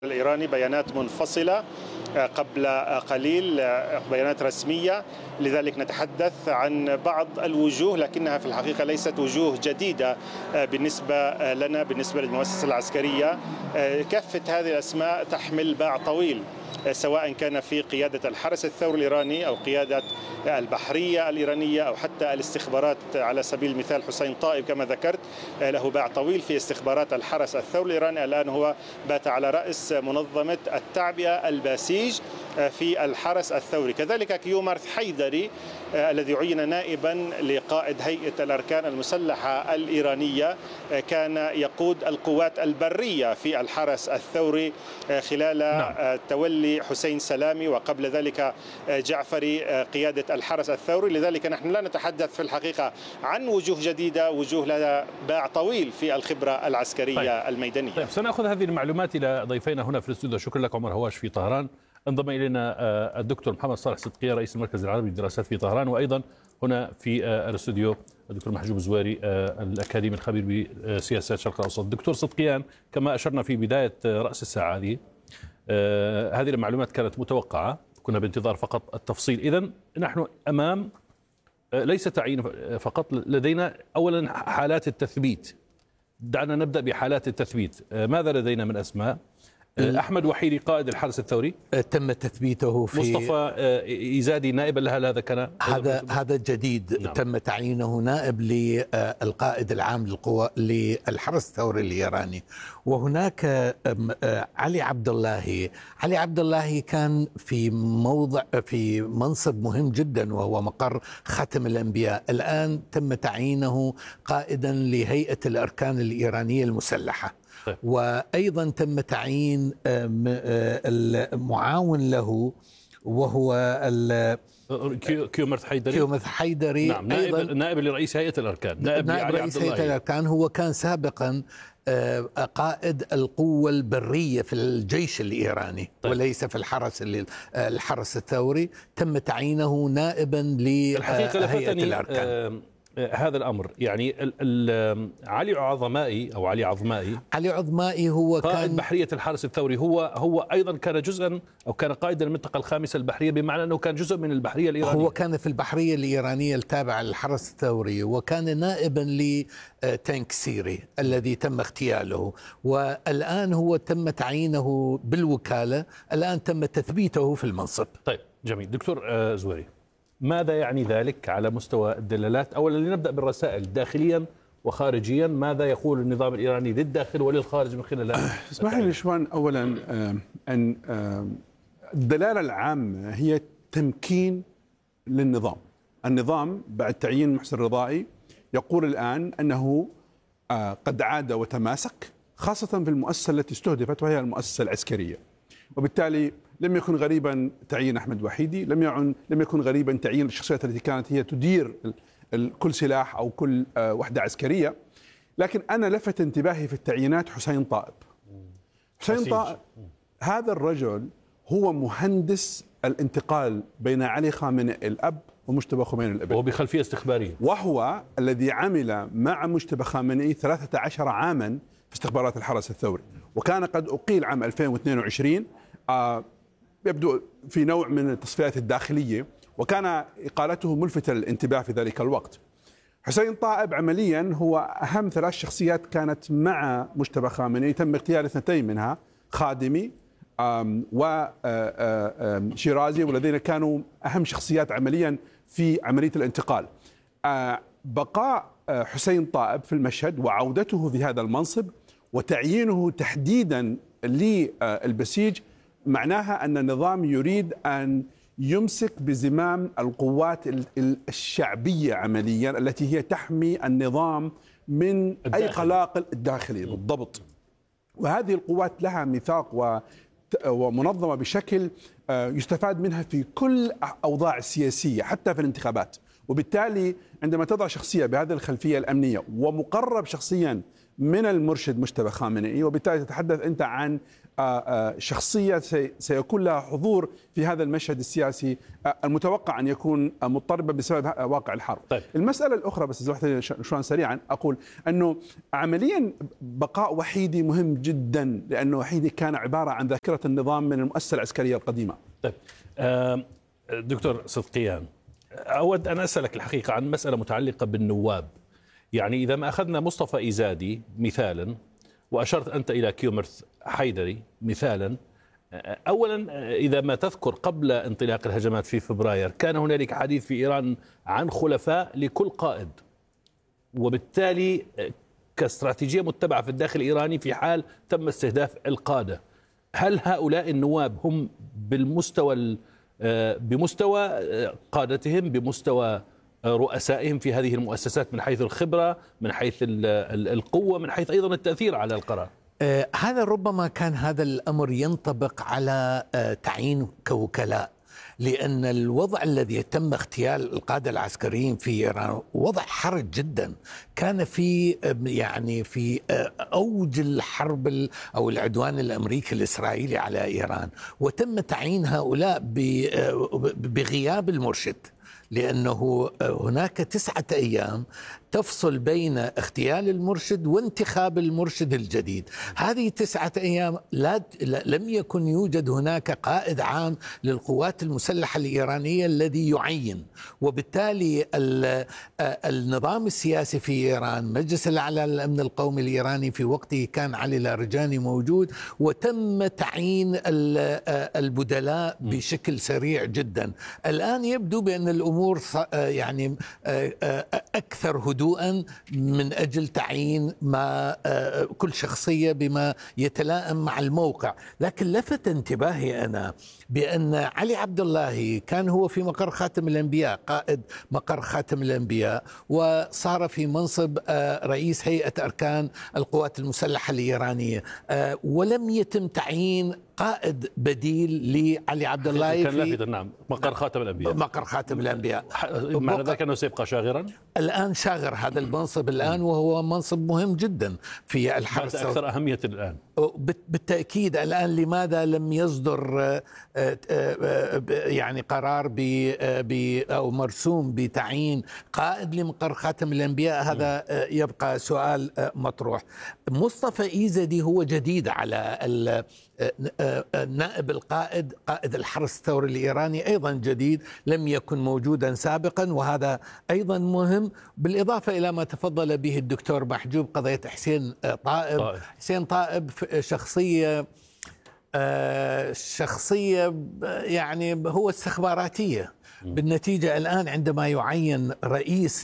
الإيراني بيانات منفصلة قبل قليل، بيانات رسمية، لذلك نتحدث عن بعض الوجوه لكنها في الحقيقة ليست وجوه جديدة بالنسبة لنا، بالنسبة للمؤسسة العسكرية. كافة هذه الأسماء تحمل باع طويل، سواء كان في قيادة الحرس الثوري الإيراني أو قيادة البحرية الإيرانية أو حتى الاستخبارات. على سبيل المثال حسين طائب كما ذكرت له باع طويل في استخبارات الحرس الثوري الإيراني، الآن هو بات على رأس منظمة التعبئة الباسيج في الحرس الثوري. كذلك كيومرث حيدري الذي عين نائبا لقائد هيئة الأركان المسلحة الإيرانية، كان يقود القوات البرية في الحرس الثوري خلال تولي حسين سلامي، وقبل ذلك جعفري قيادة الحرس الثوري. لذلك نحن لا نتحدث في الحقيقة عن وجوه جديدة، وجوه لها باع طويل في الخبرة العسكرية الميدانية. طيب، سنأخذ هذه المعلومات إلى ضيفينا هنا في الاستوديو. شكرا لك عمر هواش في طهران. انضم إلينا الدكتور محمد صالح صدقية رئيس المركز العربي للدراسات في طهران، وأيضا هنا في الاستوديو الدكتور محجوب الزواري الأكاديمي الخبير بسياسات الشرق الأوسط. دكتور صدقيان، كما أشرنا في بداية رأس الساعة هذه المعلومات كانت متوقعة، كنا بانتظار فقط التفصيل. إذن نحن أمام ليس تعيين فقط، لدينا أولا حالات التثبيت. دعنا نبدأ بحالات التثبيت. ماذا لدينا من أسماء؟ أحمد وحيري قائد الحرس الثوري تم تثبيته في مصطفى إيزادي نائبا لها، هذا كان هذا جديد. نعم. تم تعيينه نائب للقائد العام للقوى للحرس الثوري الإيراني. وهناك علي عبد الله كان في منصب مهم جدا وهو مقر ختم الأنبياء. الآن تم تعيينه قائدا لهيئة الأركان الإيرانية المسلحة. وأيضا تم تعيين المعاون له وهو كيومرث حيدري. نعم، نائب لرئيس هيئة الأركان، نائب رئيس هيئة الأركان. هو كان سابقا قائد القوة البرية في الجيش الإيراني. طيب. وليس في الحرس الثوري. تم تعيينه نائبا لهيئة الأركان. هذا الأمر يعني علي عظمائي هو قائد بحرية الحرس الثوري، هو أيضا كان جزءا أو كان قائد المنطقة الخامسة البحرية، بمعنى أنه كان جزء من البحرية الإيرانية. هو كان في البحرية الإيرانية التابعة للحرس الثوري، وكان نائبا لتانك سيري الذي تم اغتياله. والآن هو تم تعيينه بالوكالة، الآن تم تثبيته في المنصب. طيب جميل. دكتور زواري، ماذا يعني ذلك على مستوى الدلالات؟ أولا لنبدأ بالرسائل داخليا وخارجيا. ماذا يقول النظام الإيراني للداخل وللخارج من خلال اسمح لي شوان، أولا أن الدلالة العامة هي تمكين للنظام. النظام بعد تعيين محسن رضائي يقول الآن أنه قد عاد وتماسك، خاصة في المؤسسة التي استهدفت وهي المؤسسة العسكرية. وبالتالي لم يكن غريبا تعيين أحمد وحيدي، لم يكن غريبا تعيين الشخصيات التي كانت هي تدير كل سلاح أو كل وحدة عسكرية. لكن أنا لفت انتباهي في التعيينات حسين طائب. هذا الرجل هو مهندس الانتقال بين علي خامنئي الأب ومجتبى خميني الابن، وهو بخلفية استخبارية، وهو الذي عمل مع مجتبى خامنئي 13 عاما في استخبارات الحرس الثوري، وكان قد أقيل عام 2022 يبدو في نوع من التصفيات الداخلية، وكان إقالته ملفتة للانتباه في ذلك الوقت. حسين طائب عمليا هو أهم 3 شخصيات كانت مع مجتبى خامنئي، تم اغتيال 2 منها، خادمي وشيرازي، والذين كانوا أهم شخصيات عمليا في عملية الانتقال. بقاء حسين طائب في المشهد وعودته في هذا المنصب وتعيينه تحديدا للبسيج معناها أن النظام يريد أن يمسك بزمام القوات الشعبية عمليا التي هي تحمي النظام من أي قلاقل الداخلي بالضبط. وهذه القوات لها ميثاق ومنظمة بشكل يستفاد منها في كل أوضاع السياسية حتى في الانتخابات. وبالتالي عندما تضع شخصية بهذه الخلفية الأمنية ومقرب شخصيا من المرشد مجتبى خامنئي، وبالتالي تتحدث أنت عن شخصية سيكون لها حضور في هذا المشهد السياسي المتوقع أن يكون مضطربا بسبب واقع الحرب. طيب. المسألة الأخرى بس شلون سريعا أقول أنه عمليا بقاء وحيدي مهم جدا، لأنه وحيدي كان عبارة عن ذاكرة النظام من المؤسسة العسكرية القديمة. طيب دكتور صدقيان، أود أن أسألك الحقيقة عن مسألة متعلقة بالنواب. يعني إذا ما أخذنا مصطفى إيزادي مثالا، وأشرت أنت إلى كيومرث حيدري مثالا، أولا إذا ما تذكر قبل انطلاق الهجمات في فبراير كان هنالك حديث في إيران عن خلفاء لكل قائد، وبالتالي كاستراتيجية متبعة في الداخل الإيراني في حال تم استهداف القادة. هل هؤلاء النواب هم بمستوى قادتهم، بمستوى رؤسائهم في هذه المؤسسات، من حيث الخبرة، من حيث القوة، من حيث أيضا التأثير على القرار؟ هذا ربما كان هذا الأمر ينطبق على تعيين كوكلاء، لأن الوضع الذي تم اغتيال القادة العسكريين في إيران وضع حرج جدا. كان في في أوج الحرب أو العدوان الأمريكي الإسرائيلي على إيران، وتم تعيين هؤلاء بغياب المرشد، لأنه هناك 9 أيام تفصل بين اغتيال المرشد وانتخاب المرشد الجديد. هذه 9 أيام لم يكن يوجد هناك قائد عام للقوات المسلحة الإيرانية الذي يعين، وبالتالي النظام السياسي في إيران، مجلس الأعلى للأمن القومي الإيراني في وقته كان علي لاrijani موجود، وتم تعيين البدلاء بشكل سريع جدا. الآن يبدو بأن الأمور يعني أكثر هدوءا من أجل تعيين ما كل شخصية بما يتلائم مع الموقع. لكن لفت انتباهي أنا بأن علي عبد الله كان هو في مقر خاتم الأنبياء، قائد مقر خاتم الأنبياء، وصار في منصب رئيس هيئة أركان القوات المسلحة الإيرانية، ولم يتم تعيين قائد بديل لعلي عبد الله كان لافتا. نعم، مقر خاتم الأنبياء. مقر خاتم الأنبياء. معنى ذلك أنه سيبقى شاغرا؟ الآن شاغر هذا المنصب الآن، وهو منصب مهم جدا في الحرس. أكثر أهمية الآن بالتأكيد. الآن لماذا لم يصدر يعني قرار أو مرسوم بتعيين قائد لمقر خاتم الأنبياء؟ هذا يبقى سؤال مطروح. مصطفى إيزادي هو جديد على نائب القائد، قائد الحرس الثوري الإيراني أيضا جديد، لم يكن موجودا سابقا، وهذا أيضا مهم. بالإضافة إلى ما تفضل به الدكتور محجوب، قضية حسين طائب. حسين طائب شخصية يعني هو استخباراتية. بالنتيجة الآن عندما يعين رئيس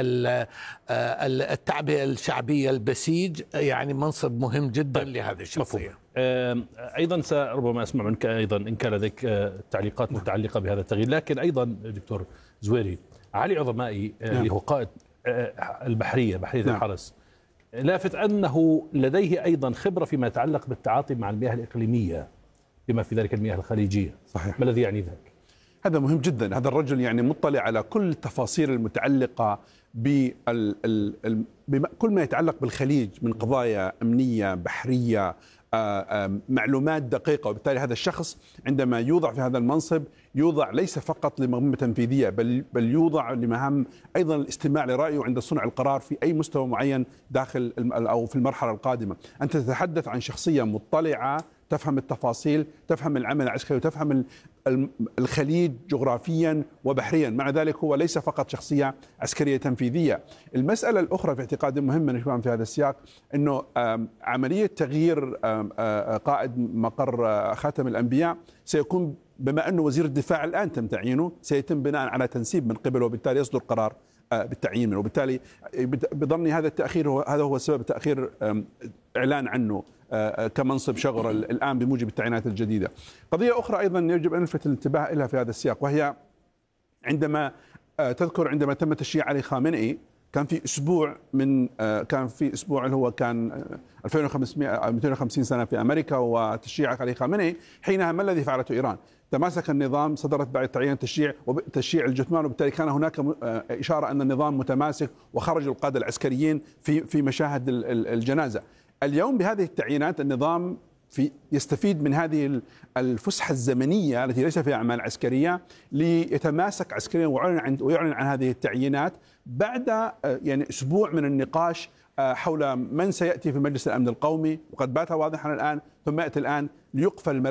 للتعبئة الشعبية البسيج، يعني منصب مهم جدا لهذه الشخصية. أيضا ربما أسمع منك أيضا إن كان لديك تعليقات متعلقة بهذا التغيير. لكن أيضا دكتور زويري، علي عظمائي اللي هو قائد بحرية الحرس، لافت أنه لديه أيضا خبرة فيما يتعلق بالتعاطي مع المياه الإقليمية، بما في ذلك المياه الخليجية. صحيح. ما الذي يعني ذلك؟ هذا مهم جدا. هذا الرجل يعني مطلع على كل التفاصيل المتعلقة بكل ما يتعلق بالخليج من قضايا أمنية بحرية، معلومات دقيقة. وبالتالي هذا الشخص عندما يوضع في هذا المنصب يوضع ليس فقط لمهمة تنفيذية، بل يوضع لمهام أيضا الاستماع لرأيه عند صنع القرار في أي مستوى معين داخل أو في المرحلة القادمة. أنت تتحدث عن شخصية مطلعة، تفهم التفاصيل، تفهم العمل العسكري، وتفهم الخليج جغرافيا وبحريا. مع ذلك هو ليس فقط شخصية عسكرية تنفيذية. المسألة الأخرى في اعتقادي مهمة نفهم في هذا السياق، أنه عملية تغيير قائد مقر خاتم الأنبياء سيكون، بما أنه وزير الدفاع الآن تم تعيينه، سيتم بناء على تنسيب من قبله، وبالتالي يصدر قرار بالتعيين. وبالتالي بظني هذا التأخير هذا هو سبب تأخير إعلان عنه كمنصب شغر الآن بموجب التعيينات الجديدة. قضية أخرى أيضا يجب أن نلفت الانتباه إليها في هذا السياق، وهي عندما تذكر عندما تم تشييع علي خامنئي كان في اسبوع اللي هو كان 250 سنه في امريكا وتشييع علي خامنئي. حينها ما الذي فعلته ايران؟ تماسك النظام، صدرت بعد تعيين تشييع الجثمان، وبالتالي كان هناك اشاره ان النظام متماسك، وخرج القاده العسكريين في مشاهد الجنازه. اليوم بهذه التعيينات النظام يستفيد من هذه الفسحة الزمنية التي ليس فيها أعمال عسكرية ليتماسك عسكريا ويعلن عن هذه التعيينات بعد يعني أسبوع من النقاش حول من سيأتي في مجلس الأمن القومي، وقد بات واضحا الآن، ثم يأتي الآن ليقفل